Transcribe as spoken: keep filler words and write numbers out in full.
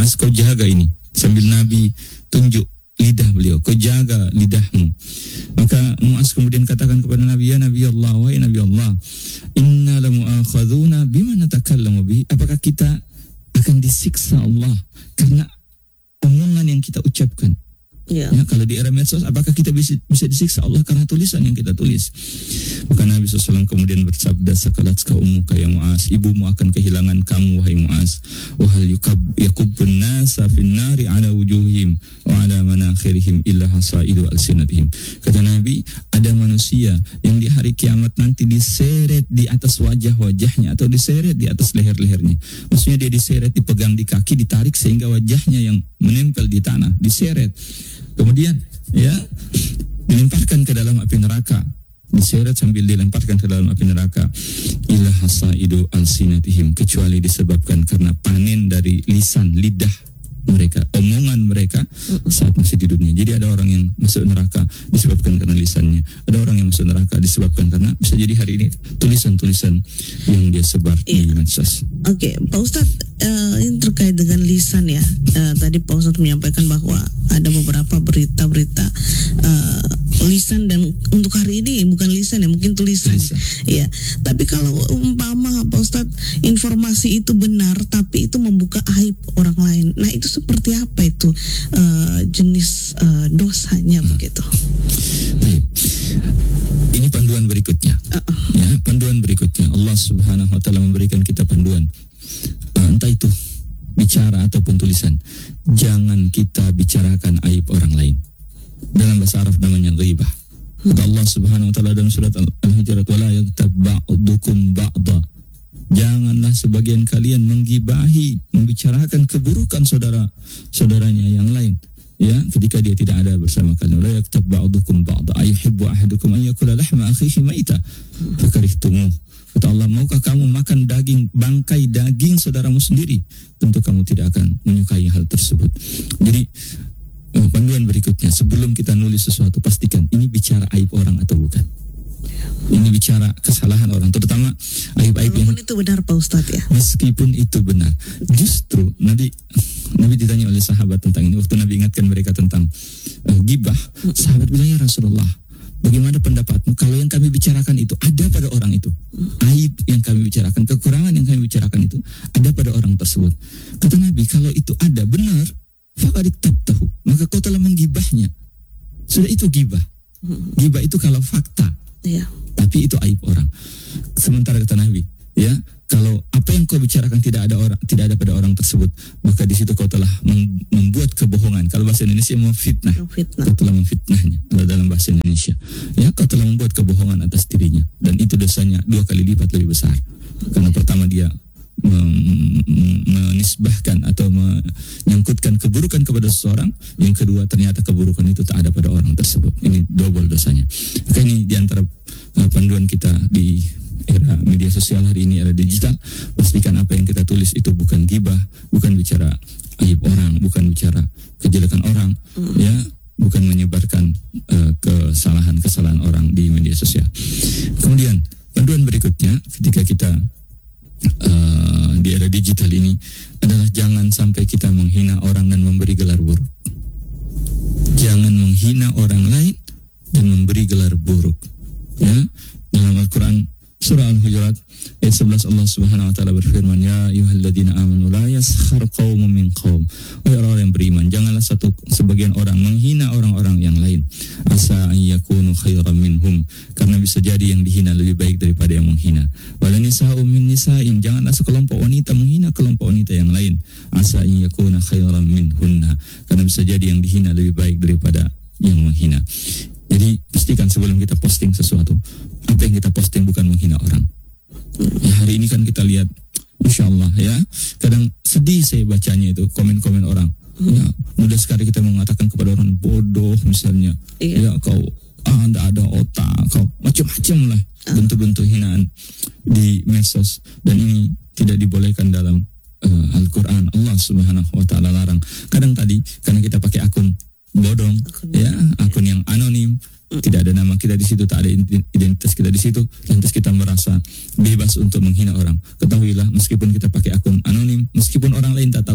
Muaz, kau jaga ini. Sambil Nabi tunjuk lidah beliau, kau jaga lidahmu. Maka Muaz kemudian katakan kepada Nabi, ya Nabi Allah, wahai Nabi Allah, inna lamu'akhadhuna bima natakallamu bihi. Apakah kita akan disiksa Allah karena omongan yang kita ucapkan? Ya. Ya, kalau di era medsos, apakah kita bisa, bisa disiksa Allah karena tulisan yang kita tulis? Maka Nabi shallallahu alaihi wasallam kemudian bersabda, sakalatka ummuka ya Muaz, ibumu akan kehilangan kamu wahai Muaz. Wahal yukab yakubbun nasa fin nari ala wujuhim wa ala manakhirihim illa hasaidu alsinatihim. Kata Nabi, ada manusia yang di hari kiamat nanti diseret di atas wajah-wajahnya atau diseret di atas leher-lehernya. Maksudnya dia diseret, dipegang di kaki, ditarik sehingga wajahnya yang menempel di tanah diseret. Kemudian ya dilemparkan ke dalam api neraka, diseret sambil dilemparkan ke dalam api neraka. Illa hasaidu alsinatihim, kecuali disebabkan karena panen dari lisan, lidah mereka, omongan mereka saat masih di dunia. Jadi ada orang yang masuk neraka disebabkan karena lisannya, ada orang yang masuk neraka disebabkan karena bisa jadi hari ini tulisan-tulisan yang dia sebar iya. di medsos. Oke, okay, Pak Ustadz, uh, ini terkait dengan lisan ya. Uh, tadi Pak Ustadz menyampaikan bahwa ada beberapa berita-berita uh, lisan, dan untuk hari ini bukan lisan ya, mungkin tulisan. tulisan. Ya, tapi kalau umpama Pak Ustadz informasi itu benar, tapi itu membuka aib orang lain. Nah, itu seperti apa itu uh, jenis uh, dosanya hmm. begitu? Baik. Ini panduan berikutnya. Uh-uh. Ya, panduan berikutnya. Allah Subhanahu wa taala memberikan kita panduan. Uh, entah itu bicara ataupun tulisan. Jangan kita bicarakan aib orang lain. Dalam bahasa Arab namanya ghibah. Kata Allah Subhanahu wa taala dalam surat Al-Hujurat, wala yaghtab ba'dukum ba'dha. Janganlah sebagian kalian menggibahi, membicarakan keburukan saudara-saudaranya yang lain. Ya, ketika dia tidak ada bersama kalian. La yaktab ba'dukum ba'dha ayuhibbu ahadukum an yakula lahma akhihi maita fakarihtumuh. Kata Allah, maukah kamu makan daging, bangkai daging saudaramu sendiri? Tentu kamu tidak akan menyukai hal tersebut. Jadi oh, panduan berikutnya, sebelum kita nulis sesuatu, pastikan ini bicara aib orang atau bukan. Ini bicara kesalahan orang, terutama aib-aib yang itu benar Pak Ustadz ya. Meskipun itu benar, justru Nabi Nabi ditanya oleh sahabat tentang ini. Waktu Nabi ingatkan mereka tentang uh, gibah, sahabat bilang, ya Rasulullah, bagaimana pendapatmu kalau yang kami bicarakan itu ada pada orang itu? Aib yang kami bicarakan, kekurangan yang kami bicarakan itu ada pada orang tersebut. Kata Nabi, kalau itu ada benar, faqad iktabtahu, maka kau telah menggibahnya. Sudah, itu gibah. Gibah itu kalau fakta. Ya. Tapi itu aib orang. Sementara kata Nabi, ya, kalau apa yang kau bicarakan tidak ada orang, tidak ada pada orang tersebut, maka di situ kau telah membuat kebohongan. Kalau bahasa Indonesia memfitnah. Kau telah memfitnahnya. Kalau dalam bahasa Indonesia, ya, kau telah membuat kebohongan atas dirinya, dan itu dosanya dua kali lipat lebih besar. Karena pertama dia menisbahkan atau menyangkutkan keburukan kepada seseorang, yang kedua ternyata keburukan itu tak ada pada orang tersebut. Ini double dosanya. Maka ini diantara uh, panduan kita di era media sosial hari ini, era digital. Pastikan apa yang kita tulis itu bukan ghibah, bukan bicara aib orang, bukan bicara kejelekan orang, mm. ya, bukan menyebarkan uh, kesalahan-kesalahan orang di media sosial. Kemudian panduan berikutnya ketika kita Uh, di era digital ini adalah jangan sampai kita menghina orang dan memberi gelar buruk. Jangan menghina orang lain dan memberi gelar buruk. Ya, dalam Al-Quran surah Al-Hujurat ayat sebelas, Allah Subhanahu wa taala berfirman, ya ayyuhalladzina amanu la yaskhar qaumun min qaum. Wahai orang yang beriman, janganlah satu sebagian orang menghina orang-orang yang lain. Asa an yakunu khairan minhum, karena bisa jadi yang dihina lebih baik daripada yang menghina. Wala nisa'u min nisa'in, janganlah sekelompok wanita menghina kelompok wanita yang lain. Asa an yakuna khairan minhunna, karena bisa jadi yang dihina lebih baik daripada yang menghina. Jadi pastikan sebelum kita posting sesuatu, apa yang kita posting bukan menghina orang. Ya, hari ini kan kita lihat, Masya Allah ya, kadang sedih saya bacanya itu komen-komen orang. Hmm. Ya, mudah sekali kita mengatakan kepada orang bodoh misalnya. Iya. Ya, kau ah, anda ada otak, kau macam-macam lah bentuk-bentuk hinaan di medsos, dan ini tidak dibolehkan dalam uh, Al-Quran. Allah Subhanahu wa taala larang. Kadang tadi karena kita pakai akun bodong, akun ya, akun yang anonim, tidak ada nama kita di situ, tak ada identitas kita di situ, lantas kita merasa bebas untuk menghina orang. Ketahuilah, meskipun kita pakai akun anonim